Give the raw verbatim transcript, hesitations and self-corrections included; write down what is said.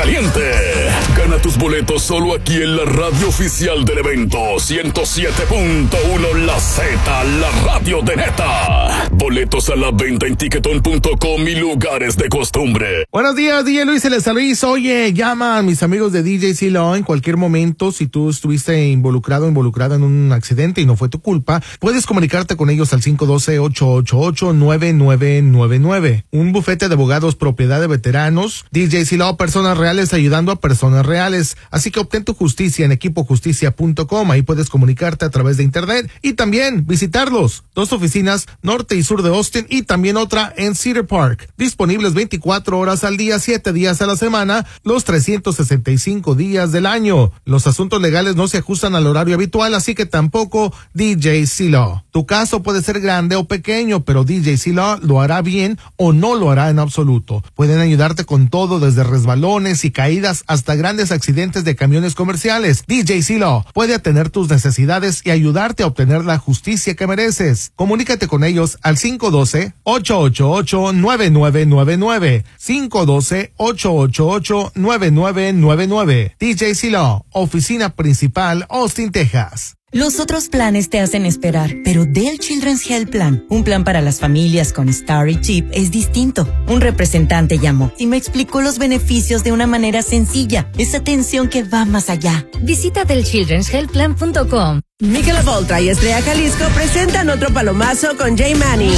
caliente. Gana tus boletos solo aquí en la radio oficial del evento. ciento siete punto uno La Z, la radio de neta. Boletos a la venta en ticketon punto com y lugares de costumbre. Buenos días, D J Luis, el Luis. Oye, llama a mis amigos de D J C-Law en cualquier momento. Si tú estuviste involucrado o involucrada en un accidente y no fue tu culpa, puedes comunicarte con ellos al cinco uno dos, ocho ocho ocho, nueve nueve nueve nueve. Un bufete de abogados propiedad de veteranos. D J C-Law, personas reales ayudando a personas reales. Así que obtén tu justicia en equipo justicia punto com. Ahí puedes comunicarte a través de internet y también visitarlos. Dos oficinas, norte y sur de Austin, y también otra en Cedar Park. Disponibles veinticuatro horas al día, siete días a la semana, los trescientos sesenta y cinco días del año. Los asuntos legales no se ajustan al horario habitual, así que tampoco D J C-Law. Tu caso puede ser grande o pequeño, pero D J C-Law lo hará bien o no lo hará en absoluto. Pueden ayudarte con todo, desde resbalones y caídas hasta grandes accidentes de camiones comerciales. D J C-Law puede atender tus necesidades y ayudarte a obtener la justicia que mereces. Comunícate con ellos al cinco uno dos, ocho ocho ocho, nueve nueve nueve nueve. cinco uno dos, ocho ocho ocho, nueve nueve nueve nueve. D J C-Law, oficina principal, Austin, Texas. Los otros planes te hacen esperar, pero Del Children's Health Plan, un plan para las familias con Star y Chip, es distinto. Un representante llamó y me explicó los beneficios de una manera sencilla. Es atención que va más allá. Visita del children's health plan punto com. Michelob Ultra y Estrella Jalisco presentan otro palomazo con Jay Manny.